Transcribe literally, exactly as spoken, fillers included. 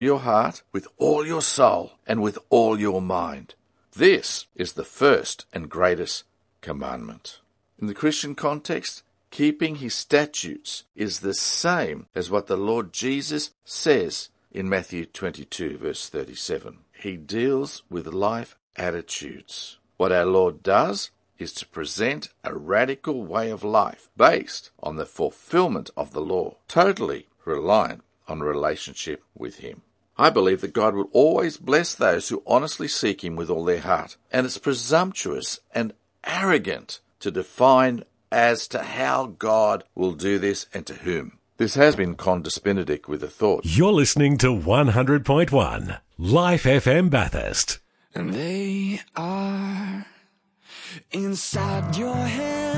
your heart, with all your soul, and with all your mind. This is the first and greatest commandment. In the Christian context, keeping his statutes is the same as what the Lord Jesus says in Matthew twenty-two, verse thirty-seven. He deals with life attitudes. What our Lord does is to present a radical way of life based on the fulfillment of the law, totally reliant on relationship with him. I believe that God will always bless those who honestly seek him with all their heart, and it's presumptuous and arrogant to define as to how God will do this and to whom. This has been Condis Benedict with a thought. You're listening to one hundred point one Life F M Bathurst. And they are inside your head.